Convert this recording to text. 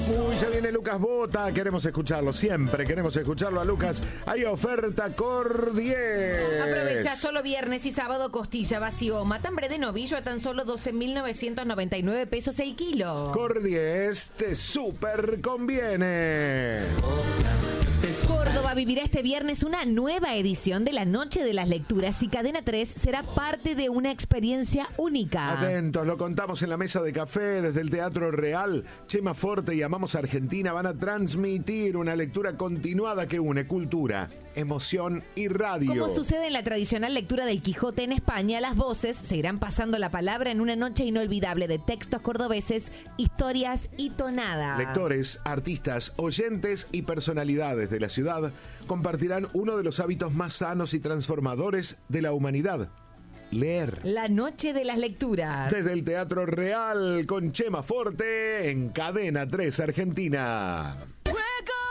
Uy, ya viene Lucas Bota. Queremos escucharlo, siempre queremos escucharlo a Lucas. Hay oferta Cordies. Aprovecha solo viernes y sábado costilla vacío, matambre de novillo a tan solo 12.999 pesos el kilo. Cordies te súper conviene. Córdoba vivirá este viernes una nueva edición de la Noche de las Lecturas y Cadena 3 será parte de una experiencia única. Atentos, lo contamos en la mesa de café desde el Teatro Real. Chema Forte y Amamos Argentina van a transmitir una lectura continuada que une cultura, emoción y radio. Como sucede en la tradicional lectura del Quijote en España, las voces se irán pasando la palabra en una noche inolvidable de textos cordobeses, historias y tonada. Lectores, artistas, oyentes y personalidades de la ciudad compartirán uno de los hábitos más sanos y transformadores de la humanidad: leer. La Noche de las Lecturas. Desde el Teatro Real con Chema Forte en Cadena 3 Argentina.